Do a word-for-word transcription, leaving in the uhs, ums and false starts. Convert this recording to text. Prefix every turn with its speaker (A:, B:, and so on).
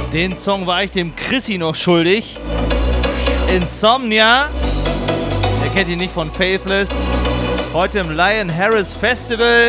A: Den Song war ich dem Chrissy noch schuldig. Insomnia. Ihr kennt ihn nicht von Faithless. Heute im Lion Harris Festival.